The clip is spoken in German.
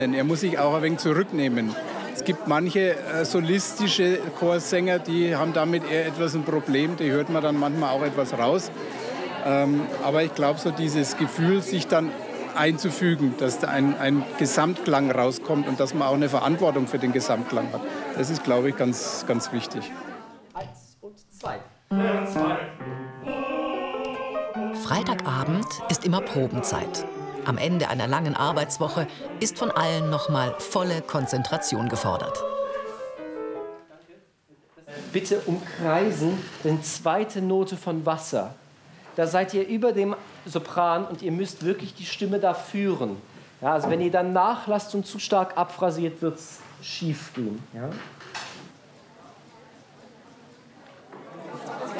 Er muss sich auch ein wenig zurücknehmen. Es gibt manche solistische Chorsänger, die haben damit eher etwas ein Problem. Die hört man dann manchmal auch etwas raus. Aber ich glaube, so dieses Gefühl, sich dann einzufügen, dass da ein Gesamtklang rauskommt und dass man auch eine Verantwortung für den Gesamtklang hat. Das ist, glaube ich, ganz, ganz wichtig. 1 und 2. Freitagabend ist immer Probenzeit. Am Ende einer langen Arbeitswoche ist von allen nochmal volle Konzentration gefordert. Bitte umkreisen die zweite Note von Wasser. Da seid ihr über dem Sopran und ihr müsst wirklich die Stimme da führen. Ja, also wenn ihr dann nachlasst und zu stark abphrasiert, wird es schief gehen. Ja?